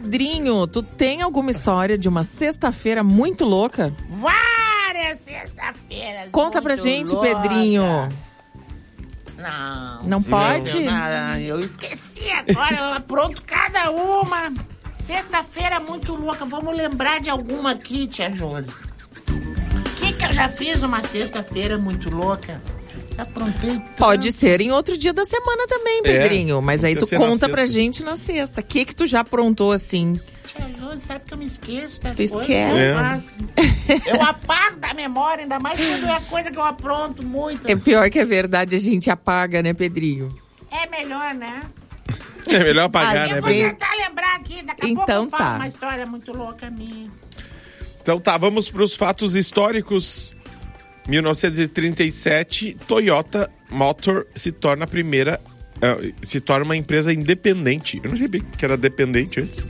Pedrinho, tu tem alguma história de uma sexta-feira muito louca? Várias sexta-feiras. Conta pra gente, Pedrinho. Não pode? Eu esqueci agora, eu apronto cada uma. Sexta-feira muito louca. Vamos lembrar de alguma aqui, tia Josi. O que eu já fiz numa sexta-feira muito louca? Aprontei tanto. Pode ser em outro dia da semana também, Pedrinho. Mas aí tu conta pra gente na sexta. O que tu já aprontou assim? Tia Josi, sabe que eu me esqueço das Tu coisas esquece? que eu faço. Eu apago da memória, ainda mais quando é coisa que eu apronto muito. É assim. pior que é verdade, a gente apaga, né, Pedrinho? É melhor, né? É melhor apagar, Eu né? vou tentar lembrar aqui, daqui a pouco Então eu falo tá. uma história muito louca minha. Então tá, vamos para os fatos históricos. 1937, Toyota Motor se torna a primeira... se torna uma empresa independente. Eu não sabia que era dependente antes.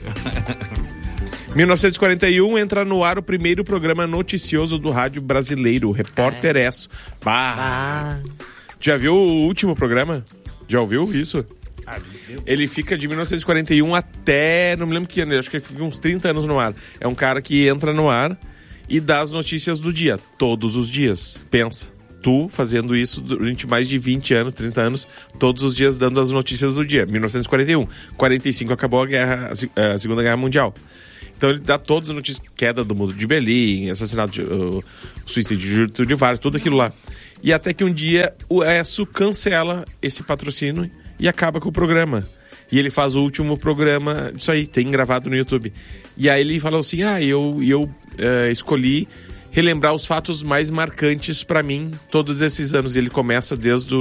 1941, entra no ar o primeiro programa noticioso do rádio brasileiro, Repórter Esso. Já viu o último programa? Já ouviu isso? Ele fica de 1941 até... Não me lembro que ano, acho que ele fica uns 30 anos no ar. É um cara que entra no ar e dá as notícias do dia, todos os dias. Pensa, tu fazendo isso durante mais de 20 anos, 30 anos, todos os dias dando as notícias do dia. 1941, 45 acabou a Segunda Guerra Mundial. Então ele dá todas as notícias, queda do Muro de Berlim, assassinato, suicídio de Getúlio Vargas, tudo aquilo lá. E até que um dia o ESSO cancela esse patrocínio e acaba com o programa. E ele faz o último programa, isso aí, tem gravado no YouTube. E aí ele falou assim, eu escolhi relembrar os fatos mais marcantes pra mim todos esses anos. E ele começa desde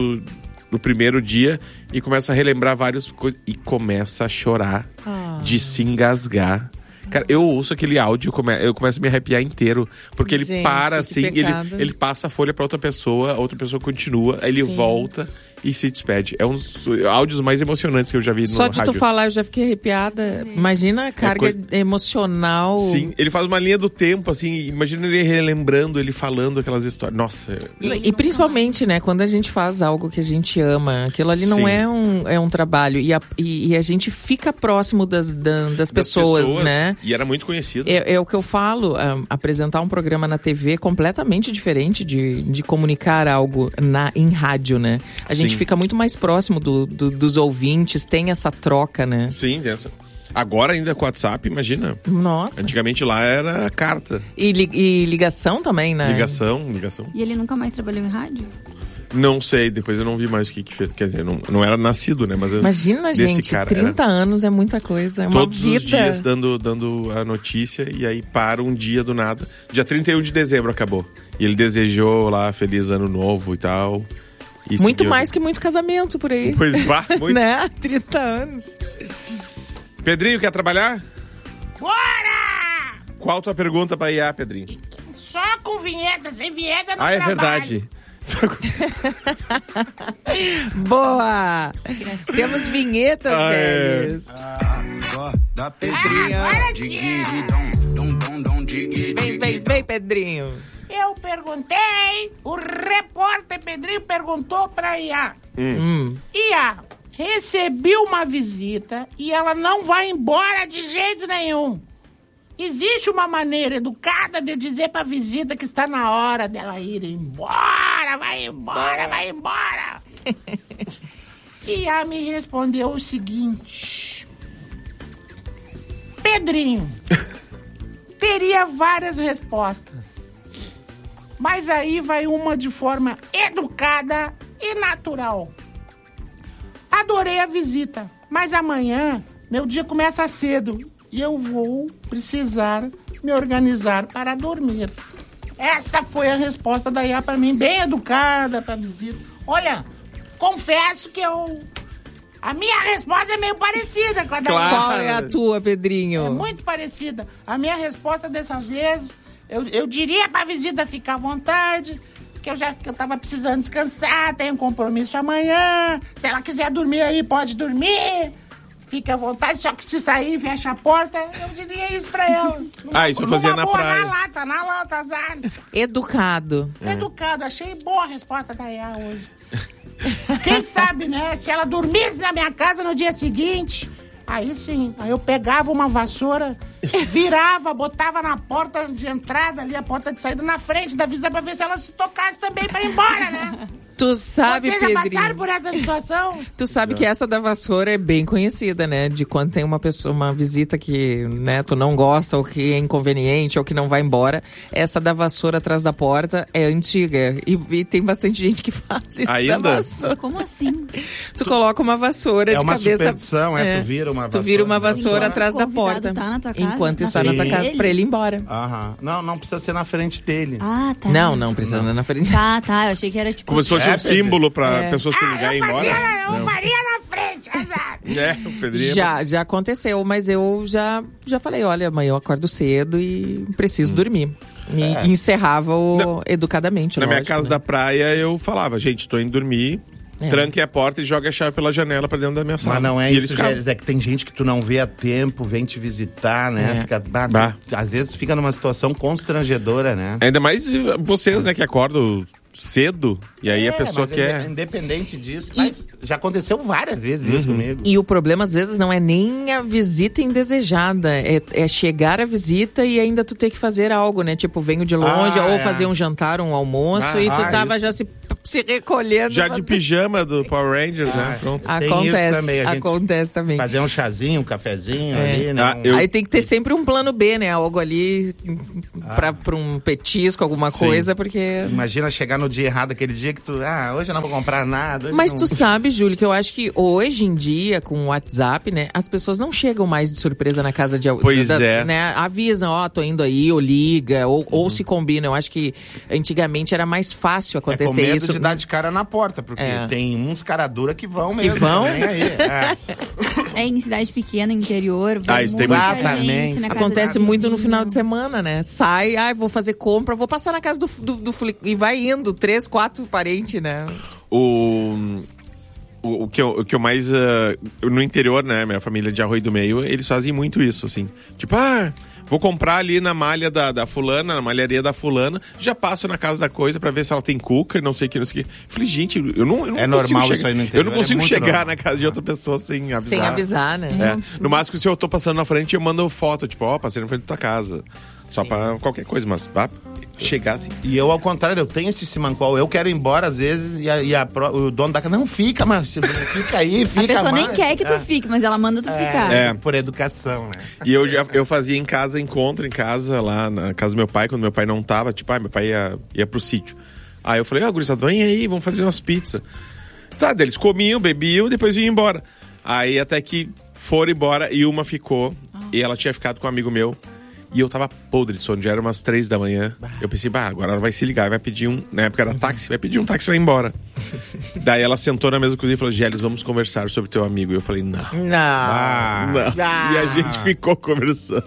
o primeiro dia e começa a relembrar várias coisas. E começa a chorar de se engasgar. Cara, eu ouço aquele áudio, eu começo a me arrepiar inteiro. Porque ele para assim, ele passa a folha pra outra pessoa, a outra pessoa continua, aí ele volta e se despede. É um dos áudios mais emocionantes que eu já vi no rádio. Só de tu falar, eu já fiquei arrepiada. Imagina a carga emocional. Sim, ele faz uma linha do tempo, assim, imagina ele relembrando, ele falando aquelas histórias. Nossa. E principalmente, né, quando a gente faz algo que a gente ama, aquilo ali não é um trabalho. E a gente fica próximo das pessoas, né? E era muito conhecido. É o que eu falo, apresentar um programa na TV é completamente diferente de comunicar algo em rádio, né? A gente fica muito mais próximo dos ouvintes, tem essa troca, né? Sim, tem essa. Agora ainda com o WhatsApp, imagina. Nossa. Antigamente lá era carta. E ligação também, né? Ligação. E ele nunca mais trabalhou em rádio? Não sei, depois eu não vi mais o que fez. Quer dizer, não era nascido, né? Mas imagina, gente, 30 anos é muita coisa, é uma todos vida. Todos os dias dando a notícia e aí para um dia do nada. Dia 31 de dezembro acabou. E ele desejou lá feliz ano novo e tal. E muito mais que muito casamento por aí. Pois vá, muito. Né? 30 anos. Pedrinho, quer trabalhar? Bora! Qual a tua pergunta pra IA, Pedrinho? Só com vinheta, sem vinheta não é trabalho. Verdade. Boa! Temos vinhetas, velhos. Da Pedrinha. Vem, Pedrinho. Eu perguntei, o repórter Pedrinho perguntou pra IA. IA, recebi uma visita e ela não vai embora de jeito nenhum. Existe uma maneira educada de dizer pra visita que está na hora dela ir embora, vai embora. IA me respondeu o seguinte: Pedrinho, teria várias respostas. Mas aí vai uma de forma educada e natural. Adorei a visita, mas amanhã meu dia começa cedo e eu vou precisar me organizar para dormir. Essa foi a resposta da IA para mim, bem educada para a visita. Olha, confesso que a minha resposta é meio parecida com a da IA. Qual é a tua, Pedrinho? É muito parecida. A minha resposta dessa vez... Eu diria pra visita ficar à vontade, que eu tava precisando descansar, tenho um compromisso amanhã. Se ela quiser dormir aí, pode dormir. Fica à vontade, só que se sair, fecha a porta. Eu diria isso pra ela. Isso eu fazia na praia. Na lata, azar. Educado. Educado, achei boa a resposta da IA hoje. Quem sabe, né? Se ela dormisse na minha casa no dia seguinte, Aí sim, aí eu pegava uma vassoura, virava, botava na porta de entrada ali, a porta de saída na frente da visita pra ver se ela se tocasse também pra ir embora, né? Tu sabe, Vocês já Pedrinho, passaram por essa situação? tu sabe que essa da vassoura é bem conhecida, né? De quando tem uma pessoa, uma visita que, né, tu não gosta ou que é inconveniente ou que não vai embora. Essa da vassoura atrás da porta é antiga. E tem bastante gente que faz isso Ainda? da vassoura. Como assim? Tu coloca uma vassoura de uma cabeça... superstição, tu vira uma vassoura. Tu vira uma vassoura Enquanto atrás o da convidado porta. tá na tua casa, enquanto na está na tua frente casa, dele? pra ele ir embora. Aham. Não precisa ser na frente dele. Ah, tá. Não precisa andar na frente. Tá, eu achei que era tipo... Como se fosse um símbolo pra pessoa se ligar e ir embora. Eu faria na frente, azar. O Pedrinho. Já aconteceu, mas eu já falei, olha, amanhã eu acordo cedo e preciso dormir. E encerrava educadamente, Na minha lógico, casa né? da praia, eu falava, gente, tô indo dormir, tranque a porta e joga a chave pela janela pra dentro da minha sala. Mas não é E isso, eles ficavam. Gélis, é que tem gente que tu não vê a tempo, vem te visitar, né? Fica, às vezes tu fica numa situação constrangedora, né? Ainda mais vocês, né, que acordam cedo, e aí a pessoa mas quer... Independente disso, mas já aconteceu várias vezes isso comigo. E o problema, às vezes, não é nem a visita indesejada. É chegar a visita e ainda tu ter que fazer algo, né? Tipo, venho de longe, ou fazer um jantar, um almoço, e tu tava já se recolhendo. Já de pijama do Power Rangers, né? Pronto. Tem isso também, a gente Acontece também. fazer um chazinho, um cafezinho ali, né? Aí tem que ter sempre um plano B, né? Algo ali pra um petisco, alguma coisa, porque... Imagina chegar no dia errado, aquele dia que tu... hoje eu não vou comprar nada. Mas não... tu sabe, Júlio, que eu acho que hoje em dia, com o WhatsApp, né? As pessoas não chegam mais de surpresa na casa de alguém. Pois é. Né, avisam, tô indo aí, ou liga, ou se combinam. Eu acho que antigamente era mais fácil acontecer com medo isso. de dar de cara na porta, porque tem uns cara dura que vão mesmo. Que vão? Nem aí. em cidade pequena, interior, isso tem muita muito. gente na casa Acontece do muito no vizinho. final de semana, né? Sai, vou fazer compra, vou passar na casa do e vai indo, 3, 4 parentes, né? O que eu mais... no interior, né? Minha família de Arroio do Meio, eles fazem muito isso, assim. Tipo, vou comprar ali na malha da fulana, na malharia da fulana, já passo na casa da coisa pra ver se ela tem cuca e não sei o que, não sei o que. Falei, gente, eu não É normal isso aí no interior. Eu não consigo chegar normal. na casa de outra pessoa sem avisar. Sem avisar, né? No máximo, se eu tô passando na frente, eu mando foto, tipo, passei na frente da tua casa. Só pra qualquer coisa, mas chegar assim. E eu, ao contrário, eu tenho esse simancol. Eu quero ir embora, às vezes, o dono da casa, não, fica, mas fica aí, fica. A pessoa mais. nem quer que tu fique, mas ela manda tu ficar. Por educação, né? E eu fazia encontro em casa, lá na casa do meu pai, quando meu pai não tava, tipo, meu pai ia pro sítio. Aí eu falei, gurizada, vem aí, vamos fazer umas pizzas. Tá, eles comiam, bebiam, depois iam embora. Aí até que foram embora e uma ficou, e ela tinha ficado com um amigo meu. E eu tava podre de sono, já era umas 3 da manhã. Eu pensei, agora ela vai se ligar, vai pedir na época era táxi, vai pedir um táxi e vai embora. Daí ela sentou na mesa cozinha e falou, Gélis, vamos conversar sobre teu amigo. E eu falei, não. Não. E a gente ficou conversando.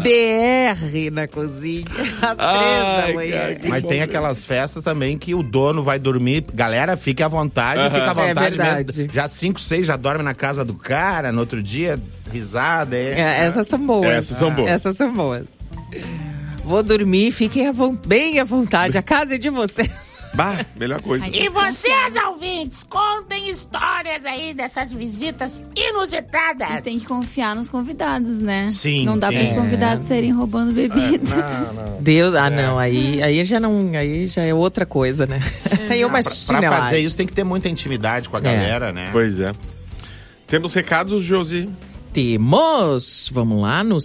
DR na cozinha, às 3 da manhã. Cara, Mas tem aquelas festas também que o dono vai dormir. Galera, fique à vontade, fica à vontade verdade. mesmo. Já 5, 6 já dorme na casa do cara, no outro dia, risada. Essas são boas. Essas são boas. Vou dormir, fiquem bem à vontade. A casa é de vocês. Melhor coisa. E vocês, ouvintes, contem histórias aí dessas visitas inusitadas. E tem que confiar nos convidados, né? Sim, não dá sim. para os convidados serem roubando bebida. Não. Deus, não, aí já não, aí já é outra coisa, né? Aí é uma Pra chinelagem. fazer isso tem que ter muita intimidade com a galera, né? Pois é. Temos recados, Josi? Temos! Vamos lá no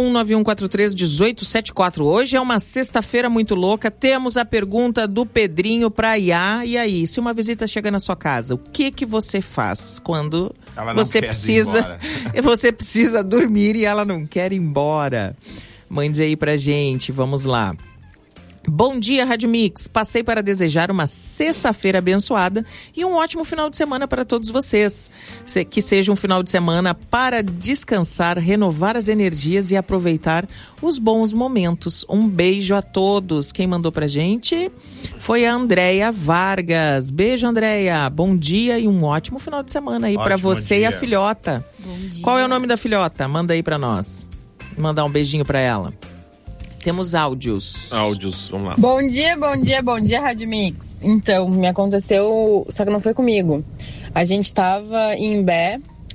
5191431874. Hoje é uma sexta-feira muito louca. Temos a pergunta do Pedrinho pra Iá. E aí, se uma visita chega na sua casa, o que você faz quando Ela não você quer ir precisa embora. você precisa dormir e ela não quer ir embora? Mande aí pra gente, vamos lá. Bom dia, Rádio Mix. Passei para desejar uma sexta-feira abençoada e um ótimo final de semana para todos vocês. Que seja um final de semana para descansar, renovar as energias e aproveitar os bons momentos. Um beijo a todos. Quem mandou pra gente foi a Andréia Vargas. Beijo, Andréia. Bom dia e um ótimo final de semana aí para você dia. e a filhota. Qual é o nome da filhota? Manda aí para nós. Mandar um beijinho para ela. Temos áudios. Vamos lá. Bom dia, Rádio Mix. Então, me aconteceu, só que não foi comigo. A gente tava em Imbé,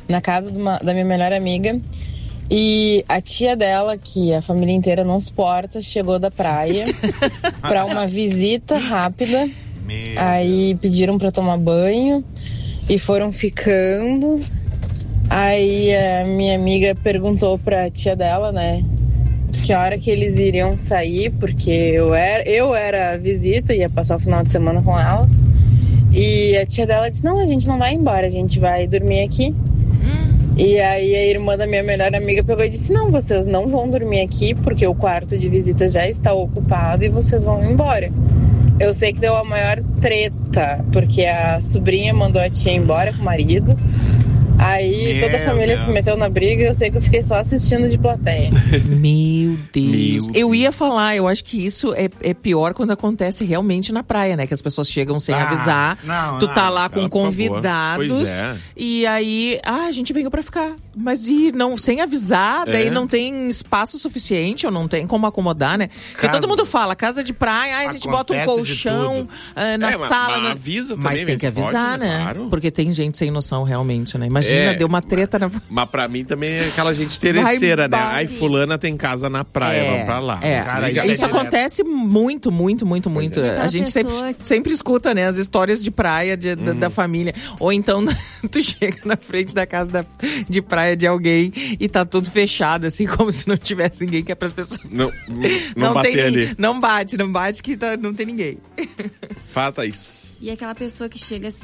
na casa da minha melhor amiga. E a tia dela, que a família inteira não suporta, chegou da praia pra uma visita rápida. Aí pediram pra tomar banho e foram ficando. Aí a minha amiga perguntou pra tia dela, né, que hora que eles iriam sair, porque eu era a visita, ia passar o final de semana com elas. E a tia dela disse, não, a gente não vai embora, a gente vai dormir aqui. E aí a irmã da minha melhor amiga pegou e disse, não, vocês não vão dormir aqui, porque o quarto de visita já está ocupado e vocês vão embora. Eu sei que deu a maior treta, porque a sobrinha mandou a tia embora com o marido. Aí toda a família se meteu na briga e eu sei que eu fiquei só assistindo de plateia. Meu Deus. Eu ia falar, eu acho que isso é pior quando acontece realmente na praia, né? Que as pessoas chegam sem avisar. Tu tá lá com convidados. E aí, a gente veio pra ficar. Mas sem avisar, daí não tem espaço suficiente, ou não tem como acomodar, né? Porque todo mundo fala, casa de praia, a gente bota um colchão na sala. Mas avisa também. Mas tem que avisar, né? Claro. Porque tem gente sem noção realmente, né? Imagina, deu uma treta na... Mas pra mim também é aquela gente interesseira, né? Ai, fulana tem casa na praia, vamos pra lá. Cara, isso acontece muito, muito, muito, muito. A gente sempre escuta, né? As histórias de praia da família. Ou então, tu chega na frente da casa de praia de alguém e tá tudo fechado, assim, como se não tivesse ninguém, que é pras pessoas... Não bater ali. Não bate que não tem ninguém. Fata isso. E aquela pessoa que chega assim,